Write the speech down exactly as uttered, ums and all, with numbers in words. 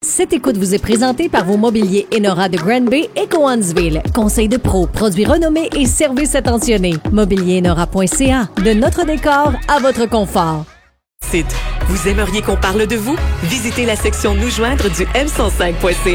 Cette écoute vous est présentée par vos mobiliers Enora de Grand Bay et Cowansville. Conseil de pro, produits renommés et services attentionnés. mobilier enora point c a. De notre décor à votre confort. Vous aimeriez qu'on parle de vous? Visitez la section Nous joindre du m cent cinq point c a.